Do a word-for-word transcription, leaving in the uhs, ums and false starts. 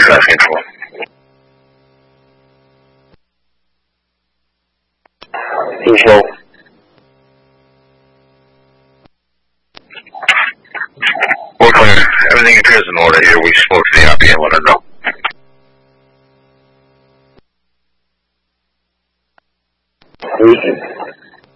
是来清楚。一休。We're clear. Everything appears in order here. We spoke to the R P and let her know. Thank you.